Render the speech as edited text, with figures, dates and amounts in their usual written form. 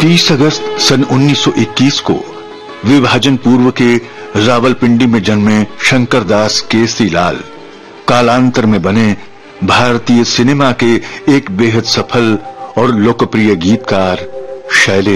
30 अगस्त सन 1921 को विभाजन पूर्व के रावलपिंडी में जन्मे शंकरदास केसरीलाल कालांतर में बने भारतीय सिनेमा के एक बेहद सफल और लोकप्रिय गीतकार शैलेश